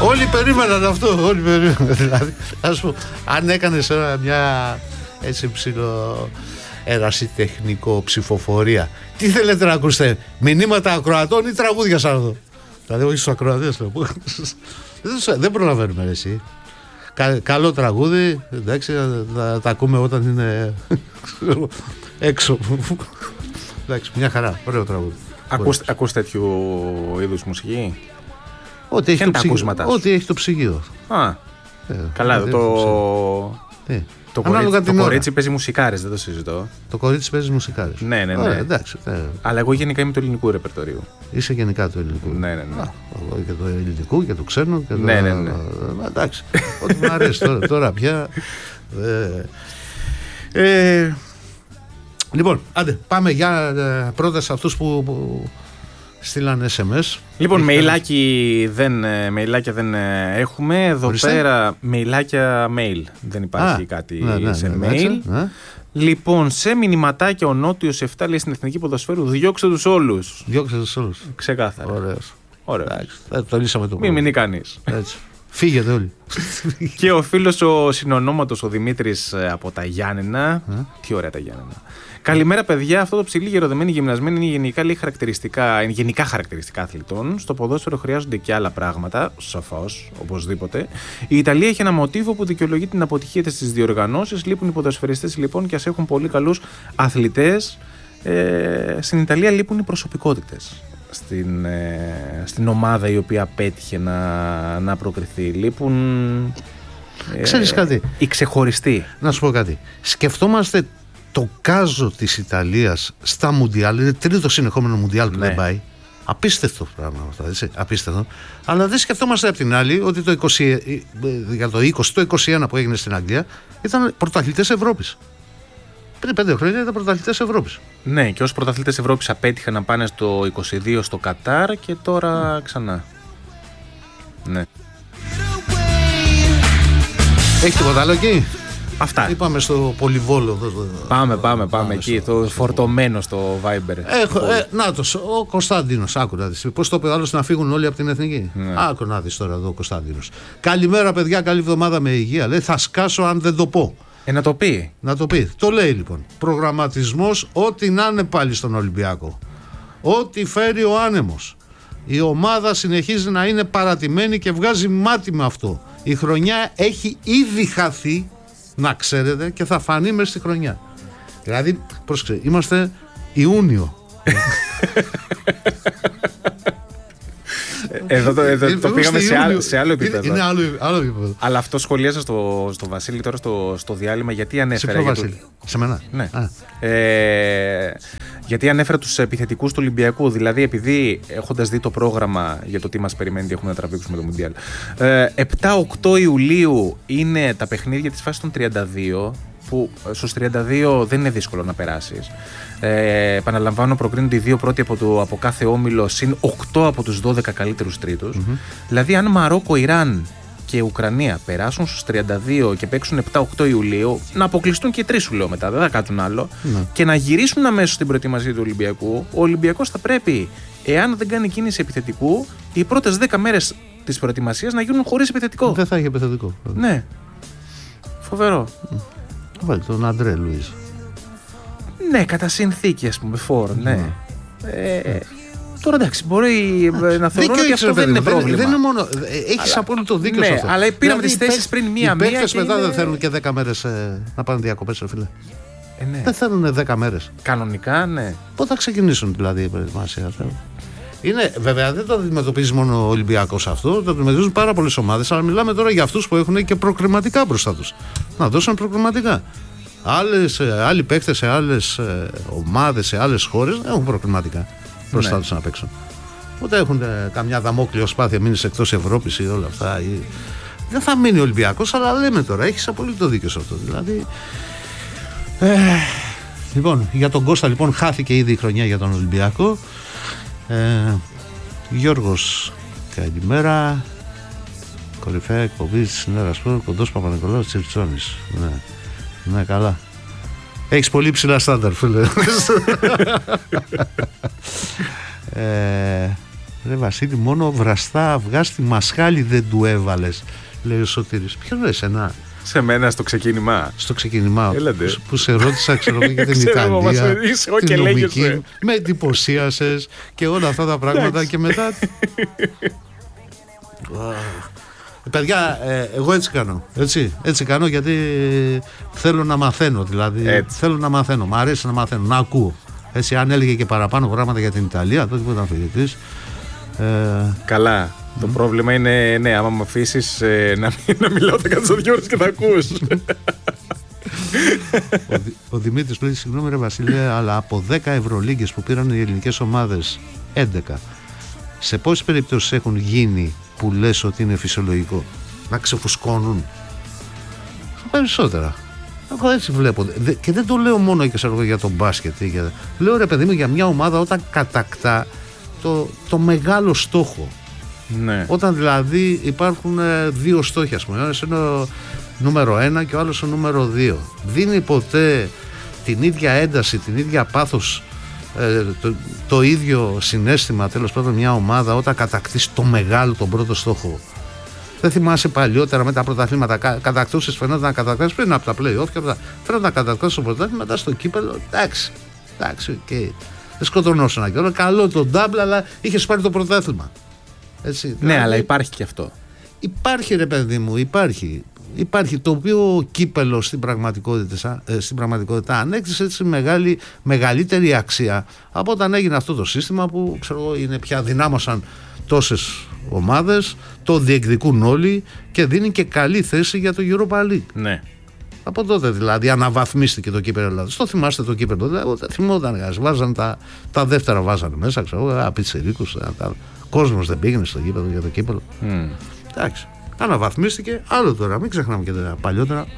Όλοι περίμεναν αυτό. Όλοι περίμεναν. Δηλαδή, ας πούμε, αν έκανες μια έτσι ψηλό ερασιτεχνικό ψηφοφορία, τι θέλετε να ακούσετε, μηνύματα ακροατών ή τραγούδια σαν αυτό? Δηλαδή, όχι στους ακροατές. Δεν προλαβαίνουμε εσύ. Καλό τραγούδι, εντάξει, θα τα ακούμε όταν είναι έξω. Εντάξει, μια χαρά, ωραίο τραγούδι. Ακούς τέτοιου είδους μουσική? Ό,τι έχει το ψυγείο. Καλά, το κορίτσι παίζει μουσικάρες, δεν το συζητώ. Το κορίτσι παίζει μουσικάρες. Ναι. Εντάξει. Αλλά εγώ γενικά είμαι του ελληνικού ρεπερτορίου. Είσαι γενικά του ελληνικού. Ναι. Εγώ και του ελληνικού και του ξένου. Ναι. Εντάξει. Ό,τι μου αρέσει τώρα πια. Λοιπόν, άντε, πάμε για πρώτα σε αυτούς που στείλαν SMS. Λοιπόν, μεϊλάκια δεν έχουμε. Εδώ πέρα μεϊλάκια mail. Δεν υπάρχει κάτι σε mail. Λοιπόν, σε μηνυματάκια ο Νότιος 7 λέει στην Εθνική Ποδοσφαίρου: διώξτε τους όλους. Ξεκάθαρα. Ωραίος. Το λύσαμε το πρόβλημα. Μην μείνει κανείς. Φύγετε όλοι. Και ο φίλος ο συνονόματος ο Δημήτρης από τα Γιάννενα. Τι ωραία τα Γιάννενα. Καλημέρα, παιδιά. Αυτό το ψηλή γεροδεμένη γυμνασμένη είναι γενικά χαρακτηριστικά αθλητών. Στο ποδόσφαιρο χρειάζονται και άλλα πράγματα. Σαφώς, οπωσδήποτε. Η Ιταλία έχει ένα μοτίβο που δικαιολογεί την αποτυχία της στις διοργανώσεις. Λείπουν οι ποδοσφαιριστές λοιπόν, και ας έχουν πολύ καλούς αθλητές. Στην Ιταλία λείπουν οι προσωπικότητες. Στην ομάδα η οποία πέτυχε να προκριθεί. Λείπουν. Ξέρεις κάτι? Οι ξεχωριστοί. Να σου πω κάτι. Σκεφτόμαστε το κάζο της Ιταλίας στα Μουντιάλ. Είναι τρίτο συνεχόμενο Μουντιάλ που δεν πάει. Απίστευτο πράγμα αυτό, έτσι. Απίστευτο. Αλλά δεν σκεφτόμαστε απ' την άλλη ότι για το 20, το 21 που έγινε στην Αγγλία ήταν πρωταθλητές Ευρώπης. Πριν 5 χρόνια ήταν πρωταθλητές Ευρώπης. Ναι, και ως πρωταθλητές Ευρώπης απέτυχαν να πάνε στο 22 στο Κατάρ και τώρα ξανά. Ναι. Έχει τίποτα άλλο εκεί? Αυτά. Είπαμε στο Πολυβόλο. Πάμε εκεί. Το φορτωμένο στο Viber. Νάτος, ο Κωνσταντίνος. Άκου να δεις. Πώς το είπε άλλος να φύγουν όλοι από την Εθνική. Άκου να δεις τώρα εδώ ο Κωνσταντίνος. Καλημέρα, παιδιά. Καλή εβδομάδα με υγεία. Λέει, θα σκάσω αν δεν το πω. Να το πει. Το λέει λοιπόν. Προγραμματισμός, ό,τι να είναι πάλι στον Ολυμπιακό. Ό,τι φέρει ο άνεμος. Η ομάδα συνεχίζει να είναι παρατημένη και βγάζει μάτι με αυτό. Η χρονιά έχει ήδη χαθεί, να ξέρετε, και θα φανεί μες στη χρονιά. Δηλαδή, πρόσεξε, είμαστε Ιούνιο. Εδώ το πήγαμε σε άλλο επίπεδο. Είναι άλλο επίπεδο. Αλλά αυτό σχολίασα στο Βασίλη τώρα στο διάλειμμα, γιατί ανέφερα. Σε ποιο Βασίλη? Σε μένα. Ναι. Γιατί ανέφερα τους επιθετικούς του Ολυμπιακού. Δηλαδή, επειδή έχοντας δει το πρόγραμμα για το τι μας περιμένει, τι έχουμε να τραβήξουμε το Μουντιάλ. 7-8 Ιουλίου είναι τα παιχνίδια της φάσης των 32. Που στους 32 δεν είναι δύσκολο να περάσεις. Επαναλαμβάνω, προκρίνονται οι δύο πρώτοι από κάθε όμιλο, συν 8 από τους 12 καλύτερους τρίτους. Δηλαδή, αν Μαρόκο, Ιράν και Ουκρανία περάσουν στους 32 και παίξουν 7-8 Ιουλίου, να αποκλειστούν και οι τρεις, σου λέω μετά, δεν θα κάνουν άλλο, και να γυρίσουν αμέσως στην προετοιμασία του Ολυμπιακού. Ο Ολυμπιακός θα πρέπει, εάν δεν κάνει κίνηση επιθετικού, οι πρώτες 10 μέρες της προετοιμασίας να γίνουν χωρίς επιθετικό. Δεν θα έχει επιθετικό. Ναι. Φοβερό. Βάλει τον Αντρέ Λουίς. Ναι, κατά συνθήκη, ας πούμε, φόρ, ναι. Τώρα εντάξει, μπορεί να θεωρώ ότι αυτό δεν είναι πρόβλημα. Δεν είναι μόνο. Έχεις απόλυτο δίκιο σε αυτό. Αλλά πήραμε τις θέσεις πριν μία. Οι παίκτες μετά δεν θέλουν και 10 μέρες να πάνε διακοπές, φίλε. Ναι. Δεν θέλουν 10 μέρες. Κανονικά, ναι. Πότε θα ξεκινήσουν δηλαδή η προετοιμασία? Είναι, βέβαια, δεν το αντιμετωπίζει μόνο ο Ολυμπιακός αυτό, το αντιμετωπίζουν πάρα πολλές ομάδες, αλλά μιλάμε τώρα για αυτούς που έχουν και προκριματικά μπροστά τους. Να δώσουν προκριματικά. Άλλοι παίκτες σε άλλες ομάδες, σε άλλες χώρες έχουν προκριματικά μπροστά τους να παίξουν. Ούτε έχουν καμιά δαμόκλειο σπάθεια, μείνεις εκτός Ευρώπης ή όλα αυτά. Δεν θα μείνει ο Ολυμπιακός, αλλά λέμε τώρα, έχεις απολύτω δίκιο σε αυτό. Δηλαδή. Λοιπόν, για τον Κώστα, λοιπόν, χάθηκε ήδη η χρονιά για τον Ολυμπιακό. Γιώργος, καλημέρα. Κορυφαία εκπομπή της Νέα Σπορ, Κοντός Παπα-Νικολάους Τσιρτσόνης. Ναι, καλά. Έχεις πολύ ψηλά στάνταρ, φίλε. Ρε Βασίλη, μόνο βραστά αυγά στη μασχάλη δεν του έβαλες, λέει ο Σωτήρης. Ποιο λέει εσένα? Σε μένα στο ξεκίνημα. Στο ξεκίνημα Έλατε. που σε ρώτησα, ξέρω για την Ιταλία, την νομική, με εντυπωσίασες και όλα αυτά τα πράγματα και μετά. Παιδιά, εγώ έτσι κάνω. Έτσι κάνω γιατί θέλω να μαθαίνω. Δηλαδή, θέλω να μαθαίνω. Μ' αρέσει να μαθαίνω, να ακούω. Έτσι, αν έλεγε και παραπάνω πράγματα για την Ιταλία, τότε που ήταν φοιτητής. Καλά. Το πρόβλημα είναι, ναι, άμα με αφήσεις να μιλάω, θα κάτσω 2 ώρες και θα ακούς. Ο Δημήτρης λέει, συγγνώμη ρε Βασίλη, αλλά από 10 Ευρωλίγκες που πήραν οι ελληνικές ομάδες, 11, σε πόσες περιπτώσεις έχουν γίνει που λες ότι είναι φυσιολογικό να ξεφουσκώνουν? Περισσότερα. Εγώ έτσι βλέπω. Και δεν το λέω μόνο για τον μπάσκετ. Λέω ρε παιδί μου, για μια ομάδα όταν κατακτά το μεγάλο στόχο. Ναι. Όταν δηλαδή υπάρχουν 2 στόχοι, ας πούμε. Ένας είναι ο νούμερο 1 και ο άλλος ο νούμερο 2. Δίνει ποτέ την ίδια ένταση, την ίδια πάθος, το ίδιο συναίσθημα, τέλος πάντων, μια ομάδα όταν κατακτήσει το μεγάλο, τον πρώτο στόχο? Δεν θυμάσαι παλιότερα με τα πρωταθλήματα, κατακτούσες, φαινόταν να κατακτήσεις πριν από τα play-off και φαίνονταν να κατακτήσεις το πρωτάθλημα, μετά στο κύπελο, εντάξει, okay. Δεν σκοτωνόσαν και όλα. Καλό το double, αλλά είχες πάρει το πρωτάθλημα. Έτσι, ναι, δηλαδή, αλλά υπάρχει και αυτό. Υπάρχει ρε παιδί μου, υπάρχει το οποίο κύπελο στην πραγματικότητα ανέκτησε έτσι μεγαλύτερη αξία από όταν έγινε αυτό το σύστημα που ξέρω είναι πια δυνάμωσαν τόσες ομάδες, το διεκδικούν όλοι και δίνει και καλή θέση για το Europa League. Ναι. Από τότε δηλαδή αναβαθμίστηκε το κύπελλο Ελλάδος. Το θυμάστε το κύπελλο? Θυμόταν, βάζαν τα δεύτερα, βάζανε μέσα, ξέρω, πιτσιρίκους, κόσμος δεν πήγαινε στο γήπεδο για το κύπελλο. Εντάξει. Αναβαθμίστηκε. Άλλο τώρα, μην ξεχνάμε και τα παλιότερα.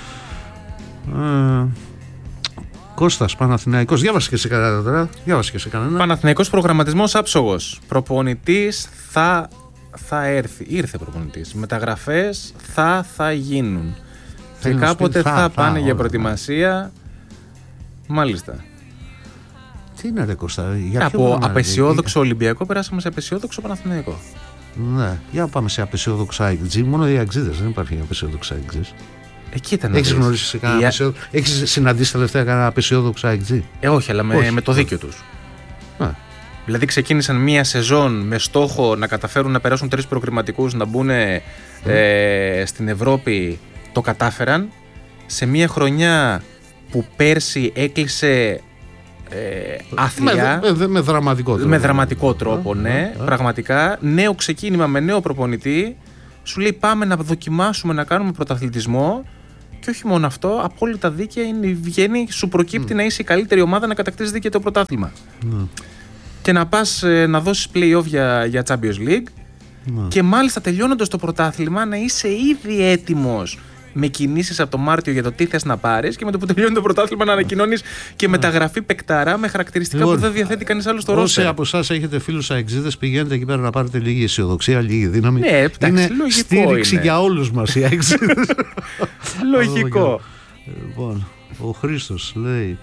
Κώστας, Παναθηναϊκός. Διάβασε και εσύ κανένα τώρα? Παναθηναϊκός προγραμματισμός άψογος. Προπονητής θα έρθει. Ήρθε προπονητής. Μεταγραφές θα γίνουν. Και κάποτε θα πάνε για προετοιμασία. Μάλιστα. Τι είναι ρε Κώστα? Από απεσιόδοξο Ολυμπιακό περάσαμε σε απεσιόδοξο Παναθηναϊκό. Ναι, για πάμε σε απεσιόδοξα αεξτζή. Μόνο οι αεξίδες, δεν υπάρχει απεσιόδοξα αεξτζής. Εκεί ήταν. Έχεις γνωρίσει κανένα απεσιόδοξο? Έχεις συναντήσει τελευταία κανένα απεσιόδοξο αεξτζή? Όχι, αλλά με το δίκιο τους. Δηλαδή ξεκίνησαν μία σεζόν με στόχο να καταφέρουν να περάσουν 3 προκριματικούς, να μπουν στην Ευρώπη. Το κατάφεραν σε μία χρονιά που πέρσι έκλεισε άθλια. Με δραματικό τρόπο, ναι. Πραγματικά. Νέο ξεκίνημα με νέο προπονητή. Σου λέει πάμε να δοκιμάσουμε να κάνουμε πρωταθλητισμό. Και όχι μόνο αυτό, απόλυτα δίκαια βγαίνει, σου προκύπτει να είσαι η καλύτερη ομάδα να κατακτήσεις δίκαια το πρωτάθλημα. Και να πας να δώσεις play-off για Champions League. Και μάλιστα τελειώνοντας το πρωτάθλημα να είσαι ήδη έτοιμος με κινήσεις από το Μάρτιο για το τι θες να πάρεις και με το που τελειώνει το πρωτάθλημα να ανακοινώνεις και μεταγραφή παικταρά με χαρακτηριστικά που δεν διαθέτει κανείς άλλο στο ρόστερ. Όσοι από εσάς έχετε φίλους αεξίδες, πηγαίνετε εκεί πέρα να πάρετε λίγη αισιοδοξία, λίγη δύναμη. Ναι, εντάξει, είναι στήριξη για όλους μας οι αεξίδες. Λογικό. Λοιπόν, ο Χρήστος λέει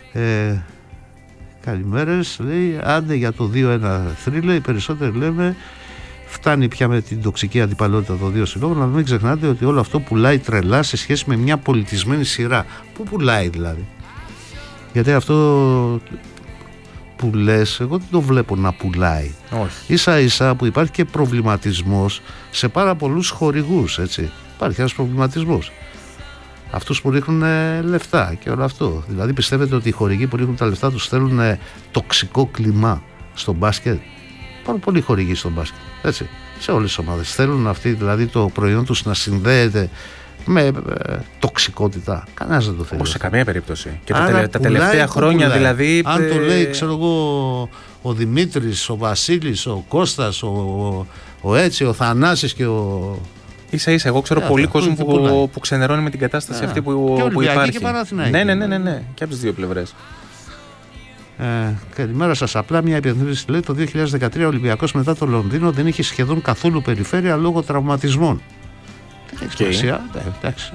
καλημέρες, λέει άντε για το 2-1 θρύλε, οι περισσότεροι λέμε φτάνει πια με την τοξική αντιπαλότητα των 2 συλλόγων, αλλά μην ξεχνάτε ότι όλο αυτό πουλάει τρελά σε σχέση με μια πολιτισμένη σειρά. Πού πουλάει δηλαδή? Γιατί αυτό που λες, εγώ δεν το βλέπω να πουλάει. Όχι. Ίσα ίσα που υπάρχει και προβληματισμός σε πάρα πολλούς χορηγούς, έτσι. Υπάρχει ένας προβληματισμός. Αυτούς που ρίχνουν λεφτά και όλο αυτό. Δηλαδή πιστεύετε ότι οι χορηγοί που ρίχνουν τα λεφτά τους θέλουν τοξικό κλιμά στο μπάσκετ? Υπάρχουν πολλοί χορηγοί στο μπάσκετ, έτσι, σε όλες τις ομάδες. Θέλουν αυτοί δηλαδή το προϊόν τους να συνδέεται με τοξικότητα. Κανένας δεν το θέλει. Σε καμία περίπτωση. Και τα τελευταία χρόνια δηλαδή. Αν το λέει, ξέρω εγώ, ο Δημήτρης, ο Βασίλης, ο Κώστας, ο έτσι, ο Θανάσης και ο. Ίσα ίσα, εγώ ξέρω πολύ κόσμο που ξενερώνει με την κατάσταση αυτή που υπάρχει. Και Παναθηναϊκή. Ναι. Και από τις δύο πλευρές. Καλημέρα σας. Απλά μια υπενθύμηση. Λέει το 2013 ο Ολυμπιακός μετά το Λονδίνο δεν είχε σχεδόν καθόλου περιφέρεια λόγω τραυματισμών. Δεν έχει σημασία. Εντάξει.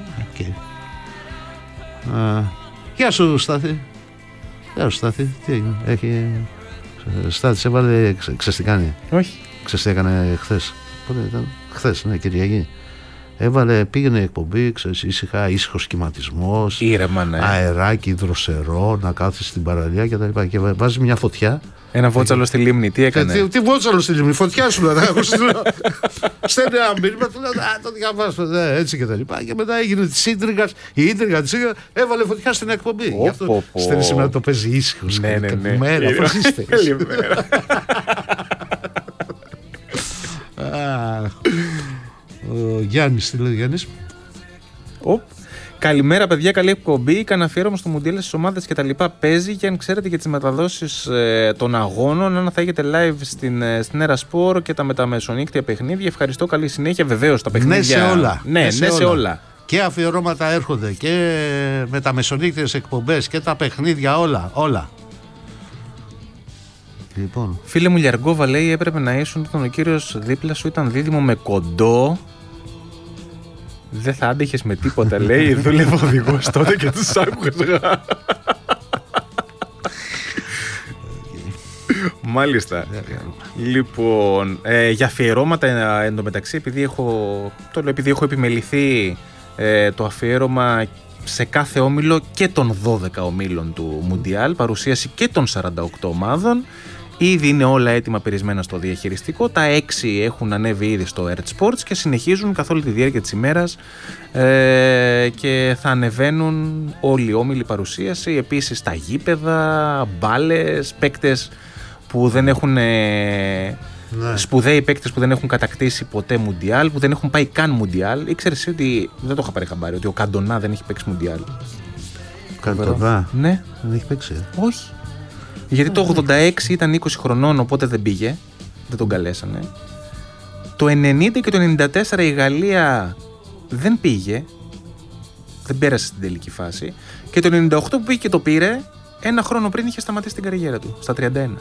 Γεια σου Στάθη. Τι έγινε? Στάθη σε έβαλε, ξέρεις τι κάνει? Όχι. Ξέρεις τι έκανε χθες? Πότε ήταν? Χθες, ναι, Κυριακή. Πήγαινε εκπομπή, ξέρεις, ήσυχος σχηματισμός, ήρεμα, ναι. Αεράκι δροσερό, να κάθεσαι στην παραλία κτλ. Και βάζει μια φωτιά. Ένα βότσαλο στη λίμνη, τι έκανε? Τι βότσαλο στη λίμνη, φωτιά σου να ακούσει. Στέλνει ένα μήνυμα, του λέω το διαβάσω, έτσι και τα λοιπά. Και μετά έγινε τη ίντριγα, η ίντριγα τη ίντριγα έβαλε φωτιά στην εκπομπή. Γι' αυτό στέλνει σήμερα το παίζει ήσυχος. Ναι. Καλημέρα, πώς είστε? Καλημέρα. Ο Γιάννης, τι λέει ο Γιάννης? Καλημέρα, παιδιά. Καλή εκπομπή. Είχαν αφιέρωμα στο Μουντιάλ στις ομάδες και τα λοιπά. Παίζει και αν ξέρετε για τις μεταδόσεις των αγώνων, αν θα έχετε live στην Έρα Σπορ και τα μεταμεσονύκτια παιχνίδια. Ευχαριστώ. Καλή συνέχεια. Βεβαίως τα παιχνίδια. Ναι, σε όλα. Ναι, σε όλα. Και αφιερώματα έρχονται και μεταμεσονύκτιες εκπομπές και τα παιχνίδια, όλα. Λοιπόν. Φίλε μου, Λιαργκόβα λέει έπρεπε να ήσουν όταν ο κύριος δίπλα σου ήταν δίδυμο με κοντό. Δεν θα άντεχες με τίποτα, λέει. Δούλευε οδηγός τότε και τους άκουγα. Μάλιστα. Λοιπόν, για αφιερώματα εντωμεταξύ, επειδή έχω επιμεληθεί το αφιέρωμα σε κάθε όμιλο και των 12 ομίλων του Μουντιάλ, παρουσίαση και των 48 ομάδων. Ήδη είναι όλα έτοιμα περισμένα στο διαχειριστικό. Τα 6 έχουν ανέβει ήδη στο Earth Sports και συνεχίζουν καθ' όλη τη διάρκεια της ημέρας και θα ανεβαίνουν όλοι οι όμιλοι παρουσίαση. Επίσης τα γήπεδα, μπάλες, παίκτες που δεν έχουν... Σπουδαίοι παίκτες που δεν έχουν κατακτήσει ποτέ Μουντιάλ, που δεν έχουν πάει καν Μουντιάλ. Ήξερες ότι, δεν το είχα πάρει χαμπάρι, ότι ο Καντονά δεν έχει παίξει Μουντιάλ? Καντονά? Ναι. Δεν έχει παίξει? Όχι. Γιατί το 86 ήταν 20 χρονών, οπότε δεν πήγε. Δεν τον καλέσανε. Το 90 και το 94 η Γαλλία δεν πήγε. Δεν πέρασε στην τελική φάση. Και το 98 που πήγε και το πήρε, ένα χρόνο πριν είχε σταματήσει την καριέρα του, στα 31. Ναι.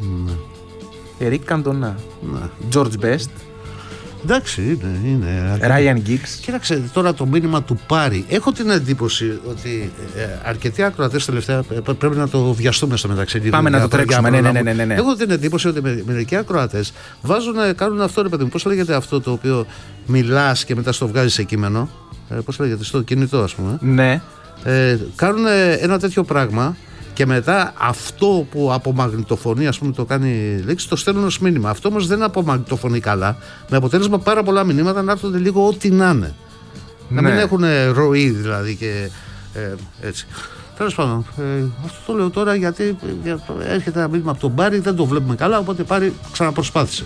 Ερικ Καντονά. George Best. Εντάξει, είναι. Ryan Giggs. Κοίταξε τώρα το μήνυμα του Πάρη. Έχω την εντύπωση ότι αρκετοί ακροατές τελευταία πρέπει να το βιαστούμε στο μεταξύ. Πάμε να το τρέξουμε. Ναι. Έχω την εντύπωση ότι μερικοί ακροατές κάνουν αυτό, ρε παιδί μου. Πώς λέγεται αυτό το οποίο μιλάς και μετά στο βγάζεις σε κείμενο? Πώς λέγεται, στο κινητό, ας πούμε. Ναι. Κάνουν ένα τέτοιο πράγμα. Και μετά αυτό που απομαγνητοφωνεί, ας πούμε, το κάνει λέξη, το στέλνουν ως μήνυμα. Αυτό όμως δεν απομαγνητοφωνεί καλά. Με αποτέλεσμα πάρα πολλά μηνύματα να έρχονται λίγο ό,τι να είναι. Να μην έχουν ροή δηλαδή και έτσι. Τέλος πάντων, αυτό το λέω τώρα γιατί έρχεται ένα μήνυμα από τον Πάρη, δεν το βλέπουμε καλά, οπότε Πάρη ξαναπροσπάθησε.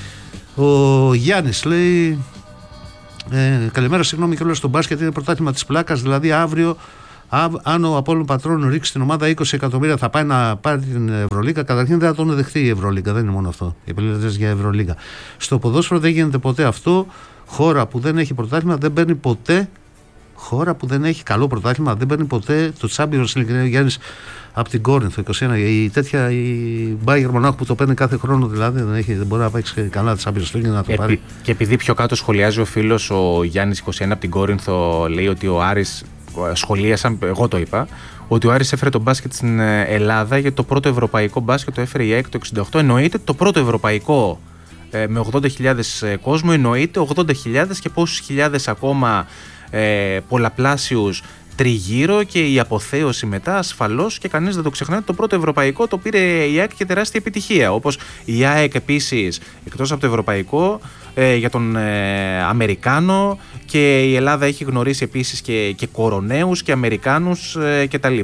Ο Γιάννης λέει: καλημέρα, συγγνώμη κιόλας, στο μπάσκετ είναι πρωτάθλημα της πλάκας, δηλαδή αύριο. Αν ο Απόλλων Πατρών ρίξει την ομάδα 20 εκατομμύρια θα πάει να πάρει την Ευρωλίγκα. Καταρχήν δεν θα τον δεχτεί η Ευρωλίγκα, δεν είναι μόνο αυτό. Οι επιλογές για Ευρωλίγκα. Στο ποδόσφαιρο δεν γίνεται ποτέ αυτό. Χώρα που δεν έχει πρωτάθλημα δεν παίρνει ποτέ. Χώρα που δεν έχει καλό πρωτάθλημα δεν παίρνει ποτέ το Champions League. Γιάννης από την Κόρινθο 21. Η Bayern Μονάχου που το παίρνει κάθε χρόνο δηλαδή δεν μπορεί να παίξει καλά τη Champions League να το πάρει. Και επειδή πιο κάτω σχολιάζει ο φίλος ο Γιάννης 21 από την Κόρινθο, λέει ότι ο Άρης. Σχολίασαν, εγώ το είπα, ότι ο Άρης έφερε το μπάσκετ στην Ελλάδα γιατί το πρώτο ευρωπαϊκό μπάσκετ το έφερε η ΑΕΚ το 68. Εννοείται το πρώτο ευρωπαϊκό με 80.000 κόσμο, εννοείται 80.000 και πόσους χιλιάδες ακόμα πολλαπλάσιους τριγύρω και η αποθέωση μετά ασφαλώς και κανείς δεν το ξεχνάει. Το πρώτο ευρωπαϊκό το πήρε η ΑΕΚ και τεράστια επιτυχία. Όπως η ΑΕΚ επίσης, εκτός από το ευρωπαϊκό, για τον Αμερικάνο, και η Ελλάδα έχει γνωρίσει επίσης και κοροναίους και Αμερικάνους κτλ.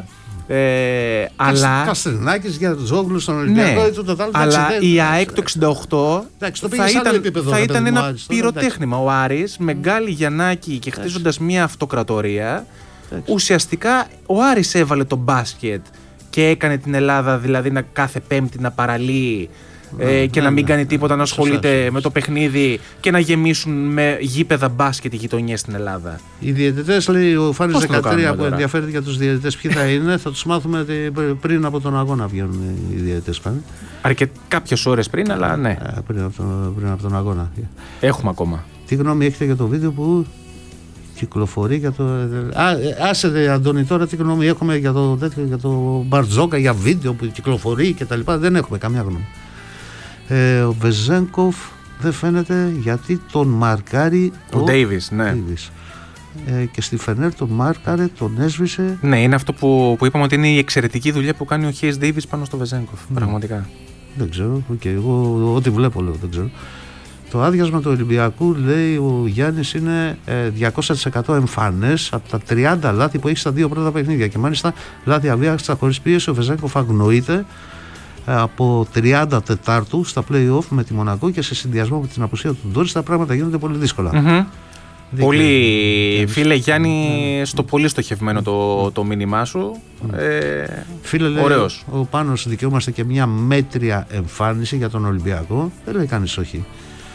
Αλλά Καστρινάκης για τους Ζόγλους στον Ολυμπιακό, αλλά η ΑΕΚ το 68 θα ήταν ένα πυροτέχνημα. Ο Άρης με Γκάλι Γιαννάκη και χτίζοντας μια αυτοκρατορία, ουσιαστικά ο Άρης έβαλε το μπάσκετ και έκανε την Ελλάδα δηλαδή κάθε Πέμπτη να παραλύει και να μην κάνει τίποτα, να ασχολείται με το παιχνίδι και να γεμίσουν με γήπεδα μπάσκετ οι γειτονιές στην Ελλάδα. Οι διαιτητές, λέει ο Φάνης 13 που ενδιαφέρεται για τους διαιτητές, ποιοι θα είναι, θα τους μάθουμε πριν από τον αγώνα βγαίνουν οι διαιτητές. Κάποιες ώρες πριν, αλλά ναι. Πριν από τον αγώνα. Έχουμε ακόμα. Τι γνώμη έχετε για το βίντεο που κυκλοφορεί για το. Άσε, Αντώνη, τώρα τι γνώμη έχουμε για το Μπαρτζόκα, για βίντεο που κυκλοφορεί κτλ. Δεν έχουμε καμιά γνώμη. Ο Βεζένκοφ δεν φαίνεται γιατί τον μαρκάρει ο Ντέιβις, ναι. Και στη Φενέρ τον μάρκαρε, τον έσβησε. Ναι, είναι αυτό που είπαμε ότι είναι η εξαιρετική δουλειά που κάνει ο Χέις Ντέιβις πάνω στο Βεζένκοφ. Πραγματικά. Δεν ξέρω, εγώ ό,τι βλέπω λέω, δεν ξέρω. Το άδειασμα του Ολυμπιακού, λέει ο Γιάννης, είναι 200% εμφανές από τα 30 λάθη που έχει στα δύο πρώτα παιχνίδια. Και μάλιστα λάθη αβίαστα χωρίς πίεση. Ο Βεζένκοφ αγνοείται από 34 στα play-off με τη Μονακό και σε συνδυασμό με την απουσία του Ντόρις τα πράγματα γίνονται πολύ δύσκολα. Πολύ, φίλε Γιάννη, στο πολύ στοχευμένο το μήνυμά σου. Φίλε, λέει, ωραίος. Ο Πάνος, δικαιούμαστε και μια μέτρια εμφάνιση για τον Ολυμπιακό. Δεν λέει κανείς όχι.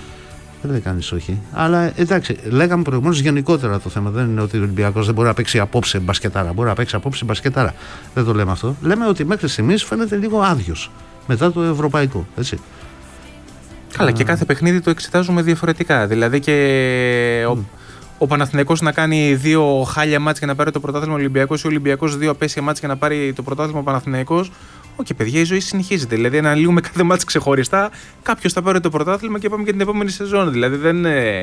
Αλλά εντάξει, λέγαμε προηγουμένως γενικότερα το θέμα. Δεν είναι ότι ο Ολυμπιακός δεν μπορεί να παίξει απόψε μπασκετάρα. Μπορεί να παίξει απόψε μπασκετάρα. Δεν το λέμε αυτό. Λέμε ότι μέχρι στιγμής φαίνεται λίγο άδειος μετά το ευρωπαϊκό. Έτσι. Καλά, και κάθε παιχνίδι το εξετάζουμε διαφορετικά. Δηλαδή και ο Παναθηναϊκός να κάνει 2 χάλια μάτς για να πάρει το πρωτάθλημα, ο Ολυμπιακός, ή ο Ολυμπιακός 2 απέσια μάτς για να πάρει το πρωτάθλημα, ο Παναθηναϊκός. Όχι, παιδιά, η ζωή συνεχίζεται. Δηλαδή, αναλύουμε κάθε μάτς ξεχωριστά. Κάποιος θα πάρει το πρωτάθλημα και πάμε και την επόμενη σεζόν. Δηλαδή, δεν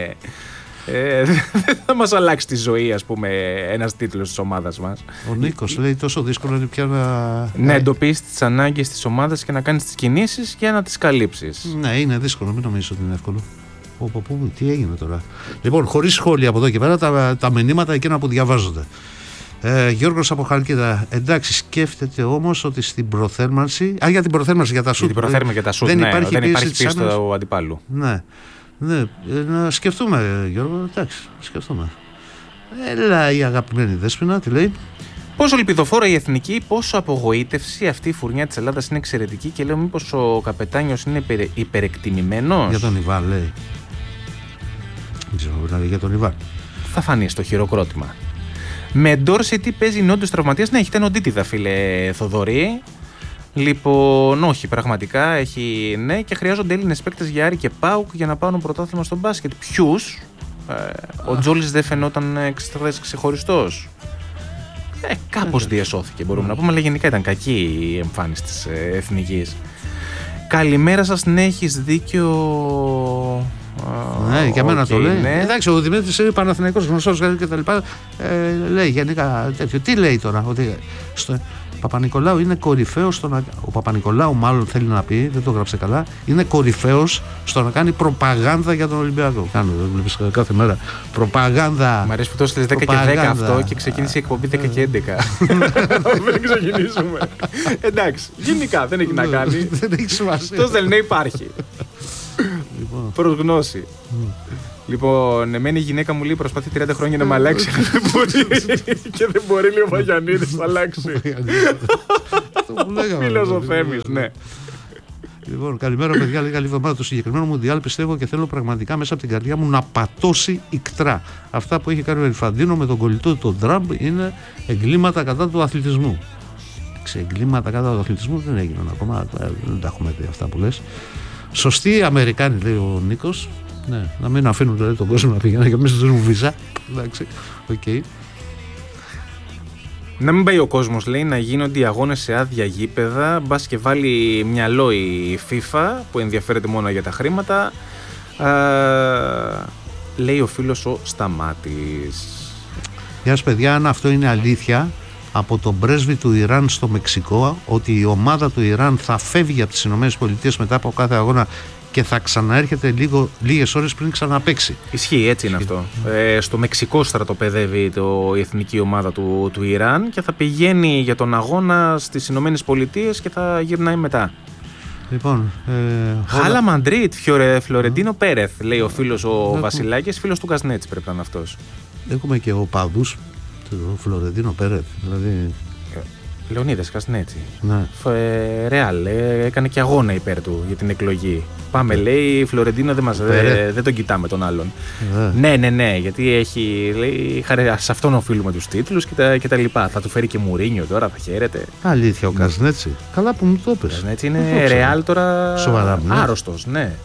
θα μας αλλάξει τη ζωή, ας πούμε, ένας τίτλος της ομάδας μας. Ο Νίκος λέει τόσο δύσκολο είναι πια να εντοπίσεις τις ανάγκες της ομάδας και να κάνεις τις κινήσεις για να τις καλύψεις. Ναι, είναι δύσκολο, μην νομίζεις ότι είναι εύκολο. Τι έγινε τώρα. Λοιπόν, χωρίς σχόλια από εδώ και πέρα, τα μηνύματα εκείνα που διαβάζονται. Γιώργος από Χαλκίδα. Εντάξει, σκέφτεται όμως ότι στην προθέρμανση. Για την προθέρμανση για τα σουτ. Για την προθέρμανση για τα σουτ. Δεν ναι, υπάρχει πίεση του αντιπάλου. Ναι. Να σκεφτούμε, Γιώργο. Εντάξει, σκεφτούμε. Έλα, η αγαπημένη Δέσποινα, τι λέει. Πόσο ελπιδοφόρα η εθνική, πόσο απογοήτευση. Αυτή η φουρνιά της Ελλάδας είναι εξαιρετική και λέω μήπως ο καπετάνιος είναι υπερεκτιμημένος. Για τον Ιβάν, λέει. Δεν ξέρω, να λέει για τον Ιβάν. Θα φανεί στο χειροκρότημα. Με Ντόρση τι παίζει νόντιος τραυματίας. Ναι, έχετε νοντίτιδα, φίλε Θοδωρή. Λοιπόν, όχι, πραγματικά έχει. Ναι, και χρειάζονται Έλληνες παίκτες για Άρη και ΠΑΟΚ για να πάρουν πρωτάθλημα στο μπάσκετ. Ποιους? Ο Τζόλης δεν φαινόταν ξεχωριστός. Κάπως διασώθηκε, μπορούμε να πούμε, αλλά γενικά ήταν κακή η εμφάνιση της εθνικής. Καλημέρα σας, ναι, έχεις δίκιο. Ναι, για μένα το λέει. Ναι. Εντάξει, ο Δημήτρης είναι Παναθηναϊκός γνωστός και τα λοιπά. Λέει γενικά τέτοιο. Τι λέει τώρα, ότι Παπα-Νικολάου είναι κορυφαίος στο να. Ο Παπα-Νικολάου, μάλλον θέλει να πει, δεν το γράψε καλά, είναι κορυφαίος στο να κάνει προπαγάνδα για τον Ολυμπιακό. Κάνω, βλέπεις κάθε μέρα. Προπαγάνδα. Μ' αρέσει που το έστειλες 10 και 10 αυτό και ξεκίνησε η εκπομπή 10 και 11. Δεν ξεκινήσουμε. Εντάξει, γενικά δεν έχει να κάνει. Δεν έχει σημασία. Τόσο δεν υπάρχει. Προς γνώση. Λοιπόν, εμένα η γυναίκα μου λέει προσπαθεί 30 χρόνια να με αλλάξει και δεν μπορεί, λέει ο Βαγιανίδης να αλλάξει. Φίλος ο Θέμης, ναι. Λοιπόν, καλημέρα παιδιά, λέει καλή εβδομάδα. Το συγκεκριμένο Μουντιάλ πιστεύω και θέλω πραγματικά μέσα από την καρδιά μου να πατώσει ικτρά. Αυτά που έχει κάνει ο Ελφαντίνο με τον κολλητό του τον Τραμπ είναι εγκλήματα κατά του αθλητισμού. Εγκλήματα κατά του αθλητισμού δεν έγιναν ακόμα, δεν τα έχουμε δει αυτά που λες. Σωστοί Αμερικάνοι, λέει ο Νίκος. Ναι, να μην αφήνουν δηλαδή, τον κόσμο να πηγαίνει και εμείς τους δίνουμε βίζα. Εντάξει, οκ. Να μην πάει ο κόσμος, λέει, να γίνονται οι αγώνες σε άδεια γήπεδα. Μπας και βάλει μυαλό η FIFA που ενδιαφέρεται μόνο για τα χρήματα. Λέει ο φίλος ο Σταμάτης. Γεια σας παιδιά, αν αυτό είναι αλήθεια από τον πρέσβη του Ιράν στο Μεξικό, ότι η ομάδα του Ιράν θα φεύγει από τις ΗΠΑ μετά από κάθε αγώνα και θα ξαναέρχεται λίγες ώρες πριν ξαναπαίξει. Ισχύει, έτσι είναι αυτό. Στο Μεξικό στρατοπεδεύει η εθνική ομάδα του Ιράν και θα πηγαίνει για τον αγώνα στις Ηνωμένες Πολιτείες και θα γυρνάει μετά. Λοιπόν, Χάλα Μαντρίτ, Φλωρεντίνο Πέρεθ, λέει ο φίλος ο Βασιλάκης, φίλος του Κασνέτς πρέπει να είναι αυτός. Έχουμε και οπαδούς του Φλωρεντίνο Πέρεθ, δηλαδή... Λεωνίδας Κασνέτσι. Ναι. Ρεάλ, έκανε και αγώνα υπέρ του για την εκλογή. Πάμε, λέει, Φλωρεντίνο δεν τον κοιτάμε τον άλλον. Ναι, γιατί έχει, λέει, σε αυτόν οφείλουμε τους τίτλους και τα λοιπά. Θα του φέρει και Μουρίνιο τώρα, θα χαίρεται. Αλήθεια, ο Κασνέτσι. Καλά που μου το πες. Ο Κασνέτσι είναι Ρεάλ τώρα. Σοβαρά, άρρωστος, ναι.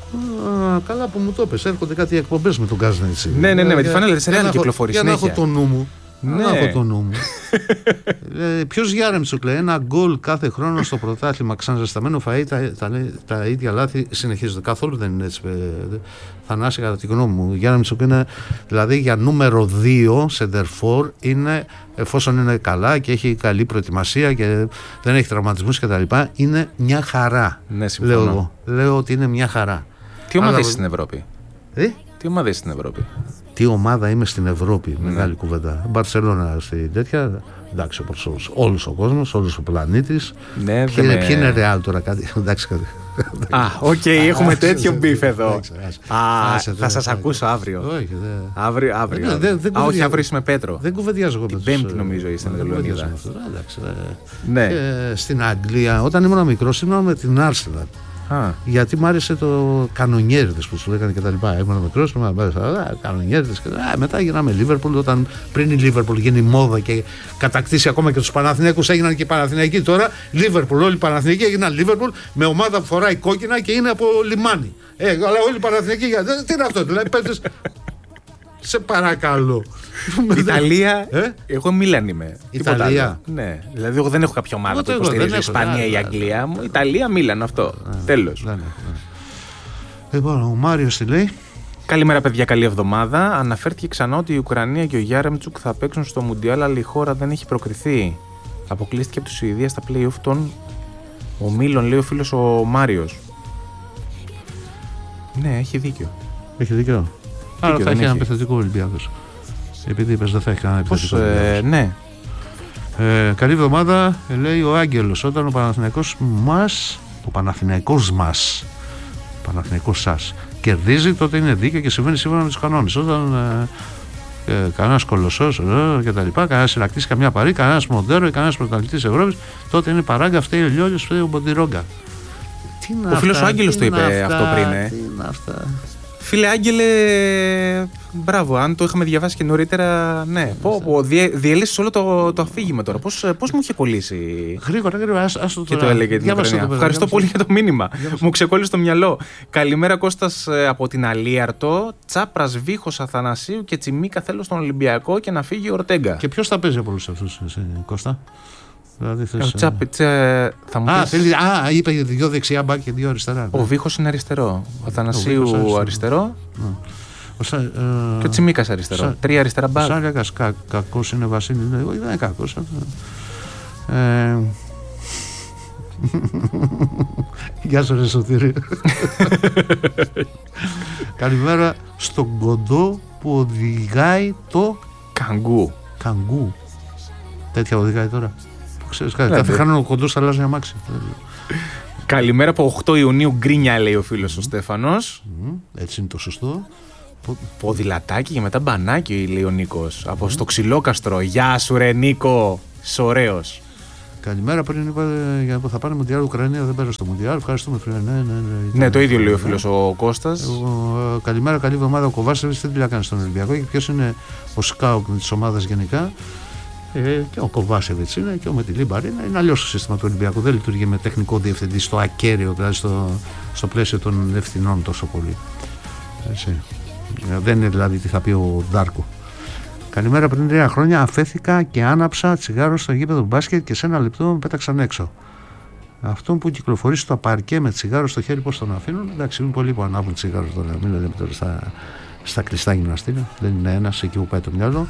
Καλά που μου το πες. Έρχονται κάτι εκπομπές με τον Κασνέτσι. Ναι, με τη φανέλα της Ρεάλ κυκλοφορεί συνέχεια. Για να έχω το νου μου. Ναι. Να έχω το νου μου. Ποιος Γιάρεμτσουκ λέει, ένα γκολ κάθε χρόνο στο πρωτάθλημα, ξαναζεσταμένο φαΐ, τα ίδια λάθη συνεχίζονται. Καθόλου δεν είναι έτσι. Θανάση, κατά τη γνώμη μου. Γιάρεμτσουκ είναι, δηλαδή για νούμερο 2 σεντερφόρ, είναι, εφόσον είναι καλά και έχει καλή προετοιμασία και δεν έχει τραυματισμούς κτλ., είναι μια χαρά. Ναι, συμφωνώ. Λέω ότι είναι μια χαρά. Τι ομάδα είσαι στην Ευρώπη? Τι ομάδα είσαι στην Ευρώπη? Τι ομάδα είμαι στην Ευρώπη, μεγάλη κουβέντα. Μπαρσελόνα στην τέτοια. Εντάξει, όπως όλος ο κόσμος, όλος ο πλανήτης. Ναι, ποιοι είναι Real τώρα, κάτι. Εντάξει, κάτι. Οκ, έχουμε τέτοιο μπιφ εδώ. Θα σας ακούσω αύριο. Όχι, αύριο. Όχι, αύριο είσαι με Πέτρο. Δεν κουβεντιάζω εγώ με τους. Την Πέμπτη νομίζω είσαι με τον Λεωνίδα. Ναι. Στην Αγγλία, όταν ήμουν μικρός, ήμουν με την Arsenal. Γιατί μ' άρεσε το κανονιέριδες που σου λέγανε και τα λοιπά. Ήμουν μικρός, κανονιέριδες και μετά γίναμε Λίβερπουλ. Όταν πριν η Λίβερπουλ γίνει μόδα και κατακτήσει ακόμα και τους Παναθηναϊκούς, έγιναν και οι Παναθηναϊκοί τώρα. Λίβερπουλ, όλοι οι Παναθηναϊκοί έγιναν Λίβερπουλ με ομάδα που φοράει κόκκινα και είναι από λιμάνι. Αλλά όλοι οι Παναθηναϊκοί, τι είναι αυτό, δηλαδή παίζεις. Σε παρακαλώ. Ιταλία, εγώ Μίλαν είμαι. Ιταλία. Ναι, δηλαδή εγώ δεν έχω κάποια ομάδα που υποστηρίζει η Ισπανία ή η Αγγλία. Ιταλία, Μίλαν, αυτό. Τέλος. Λοιπόν, ο Μάριος τι λέει? Καλημέρα, παιδιά, καλή εβδομάδα. Αναφέρθηκε ξανά ότι η Ουκρανία και ο Γιάρεμτσουκ θα παίξουν στο Μουντιάλ, αλλά η χώρα δεν έχει προκριθεί. Αποκλείστηκε από τη Σουηδία στα play-off των ομίλων, λέει ο φίλος ο Μάριος. Ναι, έχει δίκιο. Έχει δίκιο. Άρα θα έχει ένα επιθετικό Ολυμπιακός. Επειδή είπες δεν θα έχει κανένα επιθετικό Ολυμπιακός. Ναι. Καλή εβδομάδα, λέει ο Άγγελος. Όταν ο Παναθηναϊκός σας κερδίζει, τότε είναι δίκαιο και συμβαίνει σύμφωνα με τους κανόνες. Όταν κανένας κολοσσός και τα λοιπά, κανένας συλλακτής, καμιά παρή, κανένας μοντέρο ή κανένας πρωταθλητής Ευρώπης, τότε είναι παράγκα, φταίει ο Λιόλιος, φταίει ο Μποντιρόγκα. Ο φίλος ο Άγγελος το είπε αυτό πριν. Τι είναι αυτά? Φίλε Άγγελε, μπράβο, αν το είχαμε διαβάσει και νωρίτερα, ναι. Διέλυσες όλο το αφήγημα τώρα. Πώς μου είχε κολλήσει. Γρήγορα, ας το και το έλεγε την Ουκρανία. Ευχαριστώ πολύ για το μήνυμα. Μου ξεκόλλησε το μυαλό. Καλημέρα, Κώστας από την Αλίαρτο. Τσάπρας, Βίχος, Αθανασίου και Τσιμίκα θέλω στον Ολυμπιακό και να φύγει ο Ορτέγκα. Και ποιος θα παίζει από όλους αυτούς, Κώστα? Δηλαδή θα μου πεις... είπε 2 δεξιά μπακ και 2 αριστερά. Ο Βίχος είναι αριστερό. Ο Αθανασίου αριστερό. Και ο Τσιμίκας αριστερό. 3 αριστερά μπακ. Ο Σάλιακας κακός είναι, Βασίλη. Δεν είναι κακός. Γεια σου, ρε Σωτήρη. Καλημέρα στον κοντό που οδηγάει το Καγκού. Τέτοια οδηγάει τώρα. Ξέρεις κάτι, κάθε χρόνο ο κοντός αλλάζει αμάξι. Καλημέρα από 8 Ιουνίου, γκρίνια, λέει ο φίλος ο Στέφανος. Έτσι είναι το σωστό. Ποδηλατάκι και μετά μπανάκι, λέει ο Νίκος. Από στο Ξυλόκαστρο. Γεια σου, ρε Νίκο. Ωραίος. Καλημέρα, πριν είπα για που θα πάνε Μουντιάλ Ουκρανία, δεν πέρασε το Μουντιάλ. Ευχαριστούμε, φίλε. Ναι, το ίδιο λέει ο φίλος ο Κώστας. Καλημέρα, καλή εβδομάδα. Ο Κοβάσεβιτς τι δουλειά κάνει στον Ολυμπιακό και ποιος είναι ο σκάουτ της ομάδας γενικά. Και ο Κοβάσεβιτς είναι και ο Μετιλίμπαρ είναι αλλιώς το σύστημα του Ολυμπιακού. Δεν λειτουργεί με τεχνικό διευθυντή στο ακέραιο, δηλαδή στο πλαίσιο των ευθυνών τόσο πολύ. Έτσι. Δεν είναι δηλαδή τι θα πει ο Ντάρκο. Καλημέρα, πριν 3 χρόνια αφέθηκα και άναψα τσιγάρο στο γήπεδο μπάσκετ και σε 1 λεπτό με πέταξαν έξω. Αυτό που κυκλοφορεί στο παρκέ με τσιγάρο στο χέρι, πώς τον αφήνουν? Εντάξει, είναι πολλοί που ανάβουν τσιγάρο τώρα. Μην λέμε τώρα στα κλειστά γυμναστήρια. Δεν είναι ένας εκεί που πάει το μυαλό.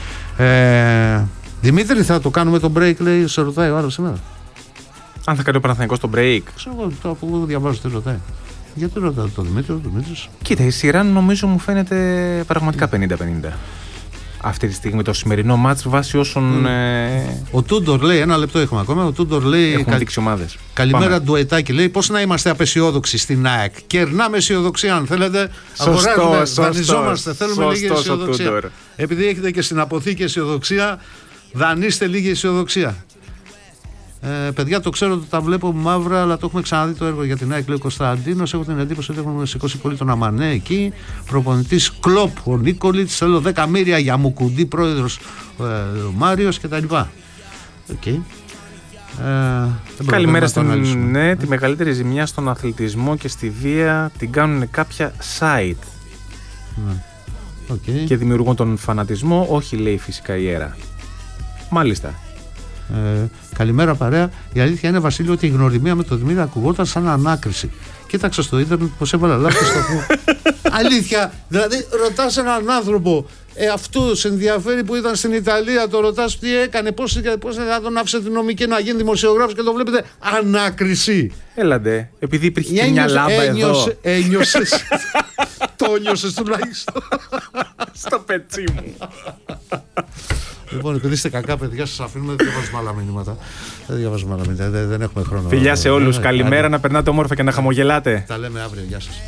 Δημήτρη, θα το κάνουμε το break, λέει, σε ρωτάει ο άλλος σήμερα. Αν θα κάνει ο Παναθηναϊκός το break. Ξέρω εγώ, το από εγώ διαβάζω τι ρωτάει. Γιατί ρωτάει το Δημήτρης. Κοίτα, η σειρά νομίζω μου φαίνεται πραγματικά 50-50. Αυτή τη στιγμή το σημερινό μάτς βάσει όσων. Ο Τούντορ λέει, 1 λεπτό έχουμε ακόμα. Ο Τούντορ λέει. Έχουμε δείξει ομάδες. Καλημέρα, Ντουετάκη. Λέει πώς να είμαστε απεσιόδοξοι στην ΑΕΚ. Κερνάμε αισιοδοξία, αν θέλετε. Αγοράζουμε, δανειζόμαστε. Θέλουμε λίγη αισιοδοξία. Επειδή έχετε και στην αποθήκη αισιοδοξία, δανείστε λίγη αισιοδοξία. Παιδιά, το ξέρω ότι τα βλέπω μαύρα, αλλά το έχουμε ξαναδεί το έργο για την ΑΕΚ, λέει ο Κωνσταντίνος. Έχω την εντύπωση ότι έχουμε σηκώσει πολύ τον Αμανέ εκεί. Προπονητής Κλοπ, ο Νίκολιτς. Θέλω 10 μοίρια για Μουκουντή, πρόεδρος ο Μάριος κτλ. Okay. Καλημέρα στην ναι, τη μεγαλύτερη ζημιά στον αθλητισμό και στη βία την κάνουν κάποια site. Okay. Και δημιουργούν τον φανατισμό, όχι λέει φυσικά ιέρα. Μάλιστα. Καλημέρα παρέα. Η αλήθεια είναι, Βασίλειο, ότι η γνωριμία με τον Δημήτρη ακουγόταν σαν ανάκριση. Κοίταξα στο ίντερνετ πως έβαλα λάθος σταθμό. Αλήθεια, δηλαδή ρωτάς έναν άνθρωπο, αυτού σε ενδιαφέρει που ήταν στην Ιταλία, το ρωτάς τι έκανε, πώς θα τον άφησε την νομική να γίνει δημοσιογράφος και το βλέπετε ανάκριση. Έλαντε, επειδή υπήρχε και μια λάμπα εδώ. Ένιωσες. Το ένιωσες τουλάχιστον. Στο πετσί μου. Λοιπόν, επειδή είστε κακά παιδιά, σας αφήνουμε, δεν διαβάζουμε άλλα μηνύματα. Δεν έχουμε χρόνο. Φιλιά σε όλους, καλημέρα, να περνάτε όμορφα και να χαμογελάτε. Τα λέμε αύριο, γεια σας.